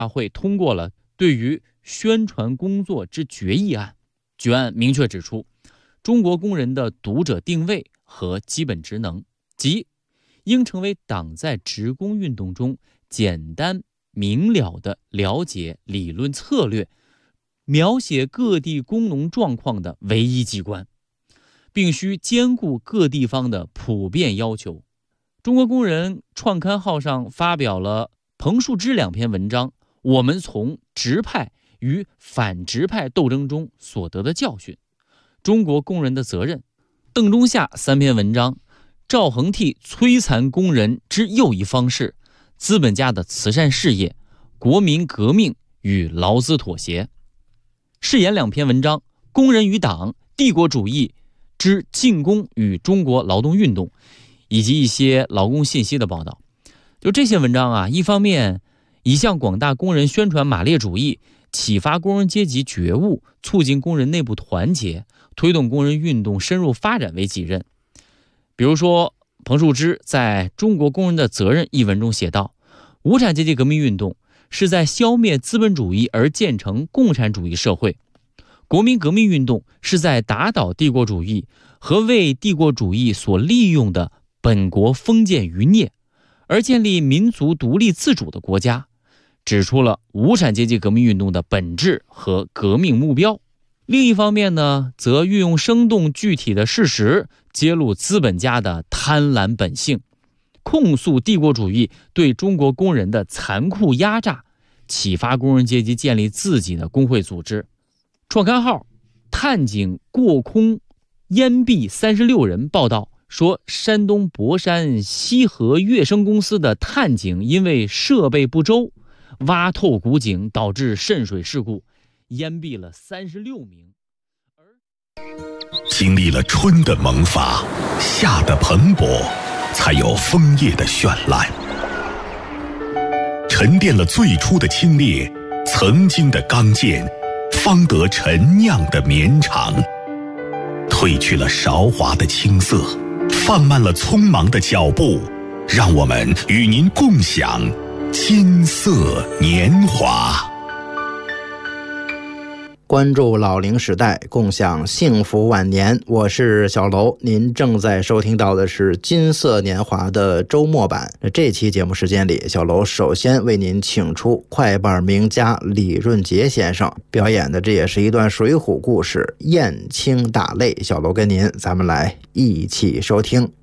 大会通过了对于宣传工作之决议案。决案明确指出，中国工人的读者定位和基本职能，即应成为党在职工运动中简单明了的了解理论策略，描写各地工农状况的唯一机关，并需兼顾各地方的普遍要求。中国工人创刊号上发表了彭树之2篇文章，我们从直派与反直派斗争中所得的教训，中国工人的责任，邓中夏3篇文章，赵恒惕摧残工人之又一方式，资本家的慈善事业，国民革命与劳资妥协。释言2篇文章，工人与党，帝国主义之进攻与中国劳动运动，以及一些劳工信息的报道。就这些文章啊，一方面以向广大工人宣传马列主义，启发工人阶级觉悟，促进工人内部团结，推动工人运动深入发展为己任。比如说，彭树之在《中国工人的责任》一文中写道，无产阶级革命运动是在消灭资本主义而建成共产主义社会，国民革命运动是在打倒帝国主义和为帝国主义所利用的本国封建余孽，而建立民族独立自主的国家，指出了无产阶级革命运动的本质和革命目标。另一方面呢，则运用生动具体的事实，揭露资本家的贪婪本性，控诉帝国主义对中国工人的残酷压榨，启发工人阶级建立自己的工会组织。创刊号探井过空淹毙36人报道说，山东博山西河跃升公司的探井因为设备不周，挖透古井导致渗水事故，淹毙了36名。 经历了春的萌发，夏的蓬勃，才有枫叶的绚烂。沉淀了最初的清冽，曾经的刚健，方得陈酿的绵长。褪去了韶华的青涩，放慢了匆忙的脚步，让我们与您共享金色年华。 关注老龄时代，共享幸福晚年。我是小楼，您正在收听到的是金色年华的周末版。这期节目时间里，小楼首先为您请出快板名家李润杰先生表演的，这也是一段水浒故事《燕青打擂》。小楼跟您咱们来一起收听。